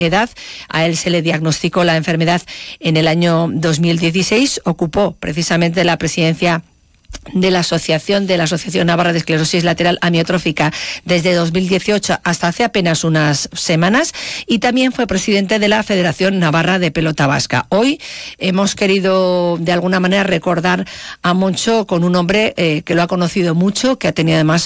edad. A él se le diagnosticó la enfermedad en el año 2016. Ocupó precisamente la presidencia de la Asociación Navarra de Esclerosis Lateral Amiotrófica desde 2018 hasta hace apenas unas semanas, y también fue presidente de la Federación Navarra de Pelota Vasca. Hoy hemos querido de alguna manera recordar a Moncho con un hombre que lo ha conocido mucho, que ha tenido además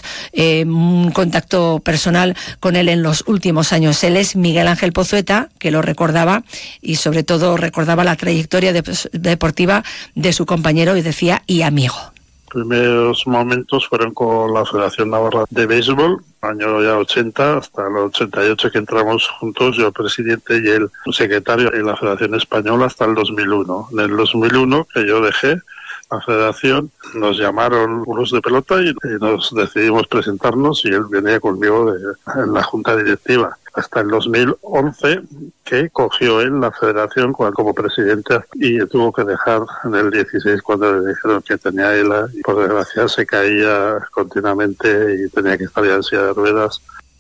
un contacto personal con él en los últimos años. Él es Miguel Ángel Pozueta, que lo recordaba y sobre todo recordaba la trayectoria deportiva de su compañero y decía y amigo. Primeros momentos fueron con la Federación Navarra de Béisbol, año ya 80, hasta el 88 que entramos juntos, yo presidente y él secretario en la Federación Española hasta el 2001. En el 2001, que yo dejé la federación, nos llamaron unos de pelota y nos decidimos presentarnos y él venía conmigo en la junta directiva. Hasta el 2011 que cogió él la federación como presidente y tuvo que dejar en el 16 cuando le dijeron que tenía ELA y por desgracia se caía continuamente y tenía que estar ya en silla de ruedas.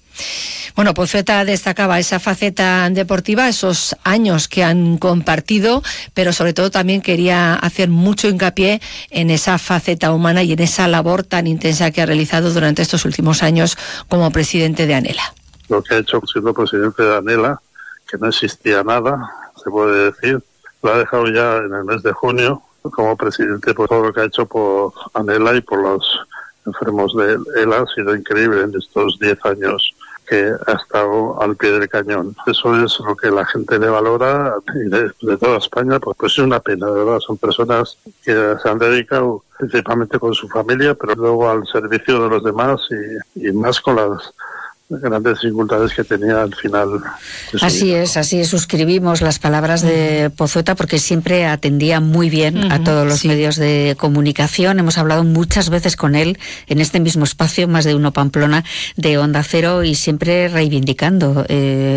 Bueno, Pozueta destacaba esa faceta deportiva, esos años que han compartido, pero sobre todo también quería hacer mucho hincapié en esa faceta humana y en esa labor tan intensa que ha realizado durante estos últimos años como presidente de ANELA. Lo que ha hecho siendo presidente de ANELA, que no existía nada, se puede decir, lo ha dejado ya en el mes de junio como presidente por todo lo que ha hecho por ANELA y por los enfermos de ELA. Ha sido increíble en estos 10 años que ha estado al pie del cañón. Eso es lo que la gente le valora y de toda España, pues es una pena, de verdad. Son personas que se han dedicado principalmente con su familia, pero luego al servicio de los demás y más con las grandes dificultades que tenía al final de su vida. Así es, suscribimos las palabras de Pozueta porque siempre atendía muy bien a todos los medios de comunicación. Hemos hablado muchas veces con él en este mismo espacio, Más de Uno Pamplona, de Onda Cero, y siempre reivindicando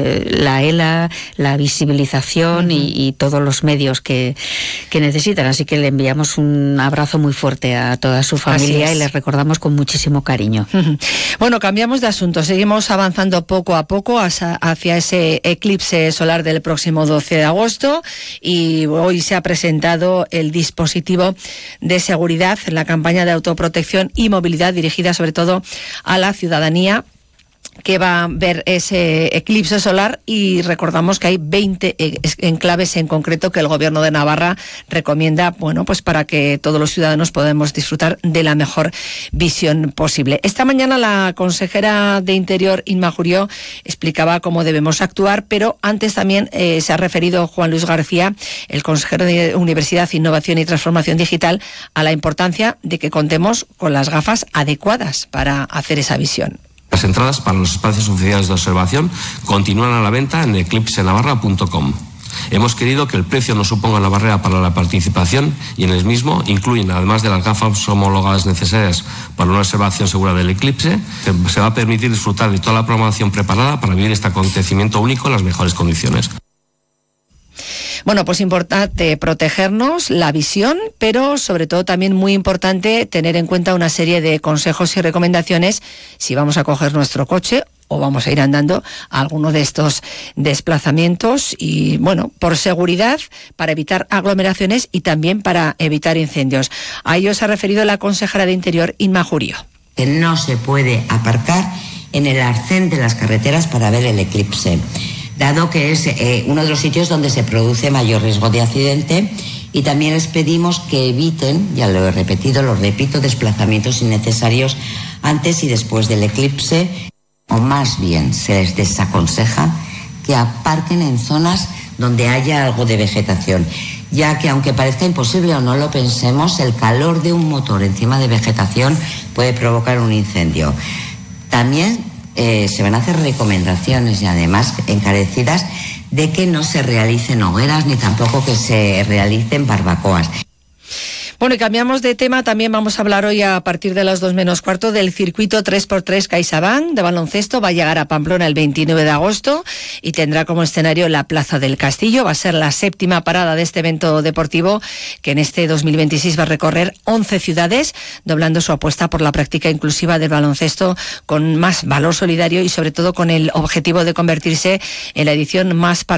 la ELA, la visibilización y todos los medios que necesitan. Así que le enviamos un abrazo muy fuerte a toda su familia y le recordamos con muchísimo cariño. Bueno, cambiamos de asunto, seguimos avanzando poco a poco hacia ese eclipse solar del próximo 12 de agosto y hoy se ha presentado el dispositivo de seguridad en la campaña de autoprotección y movilidad dirigida sobre todo a la ciudadanía que va a ver ese eclipse solar, y recordamos que hay 20 enclaves en concreto que el Gobierno de Navarra recomienda, bueno, pues para que todos los ciudadanos podamos disfrutar de la mejor visión posible. Esta mañana la consejera de Interior, Inma Jurió, explicaba cómo debemos actuar, pero antes también se ha referido Juan Luis García, el consejero de Universidad, Innovación y Transformación Digital, a la importancia de que contemos con las gafas adecuadas para hacer esa visión. Las entradas para los espacios oficiales de observación continúan a la venta en eclipsenavarra.com. Hemos querido que el precio no suponga una barrera para la participación y en el mismo incluyen, además de las gafas homologadas necesarias para una observación segura del eclipse, se va a permitir disfrutar de toda la programación preparada para vivir este acontecimiento único en las mejores condiciones. Bueno, pues importante protegernos la visión, pero sobre todo también muy importante tener en cuenta una serie de consejos y recomendaciones si vamos a coger nuestro coche o vamos a ir andando a alguno de estos desplazamientos y, bueno, por seguridad, para evitar aglomeraciones y también para evitar incendios. A ello se ha referido la consejera de Interior, Inma Jurió. Que no se puede aparcar en el arcén de las carreteras para ver el eclipse, dado que es uno de los sitios donde se produce mayor riesgo de accidente, y también les pedimos que eviten, ya lo he repetido, lo repito, desplazamientos innecesarios antes y después del eclipse, o más bien se les desaconseja que aparquen en zonas donde haya algo de vegetación, ya que aunque parezca imposible o no lo pensemos, el calor de un motor encima de vegetación puede provocar un incendio. También se van a hacer recomendaciones y además encarecidas de que no se realicen hogueras ni tampoco que se realicen barbacoas. Bueno, y cambiamos de tema. También vamos a hablar hoy a partir de las 2 menos cuarto del circuito 3x3 CaixaBank de baloncesto. Va a llegar a Pamplona el 29 de agosto y tendrá como escenario la Plaza del Castillo. Va a ser la 7ª parada de este evento deportivo que en este 2026 va a recorrer 11 ciudades, doblando su apuesta por la práctica inclusiva del baloncesto con más valor solidario y sobre todo con el objetivo de convertirse en la edición más